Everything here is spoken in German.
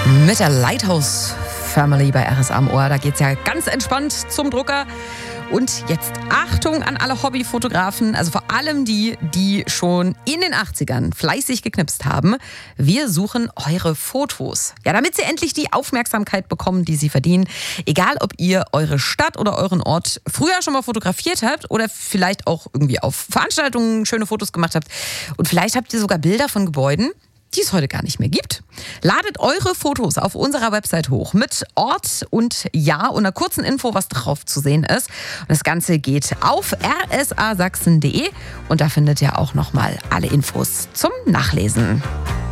Mit der Lighthouse Family bei RSA am Ohr. Da geht's ja ganz entspannt zum Drucker. Und jetzt Achtung an alle Hobbyfotografen, also vor allem die, die schon in den 80ern fleißig geknipst haben. Wir suchen eure Fotos. Ja, damit sie endlich die Aufmerksamkeit bekommen, die sie verdienen. Egal, ob ihr eure Stadt oder euren Ort früher schon mal fotografiert habt oder vielleicht auch irgendwie auf Veranstaltungen schöne Fotos gemacht habt. Und vielleicht habt ihr sogar Bilder von Gebäuden, die es heute gar nicht mehr gibt. Ladet eure Fotos auf unserer Website hoch mit Ort und Jahr und einer kurzen Info, was drauf zu sehen ist. Und das Ganze geht auf rsasachsen.de und da findet ihr auch nochmal alle Infos zum Nachlesen.